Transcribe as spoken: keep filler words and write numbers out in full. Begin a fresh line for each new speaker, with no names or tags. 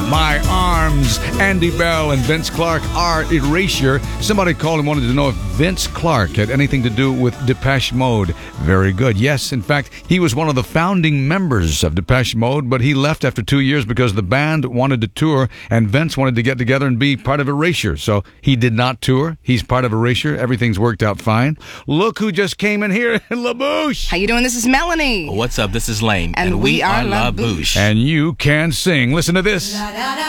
My Arms. Andy Bell and Vince Clarke are Erasure. Somebody called and wanted to know if Vince Clarke had anything to do with Depeche Mode. Very good. Yes, in fact, he was one of the founding members of Depeche Mode, but he left after two years because the band wanted to tour, and Vince wanted to get together and be part of Erasure. So he did not tour. He's part of Erasure. Everything's worked out fine. Look who just came in here, LaBouche.
How you doing? This is Melanie.
What's up? This is Lane.
And,
and
we,
we
are
are
La
La
Bouche.
Bouche.
And you can sing. Listen to this.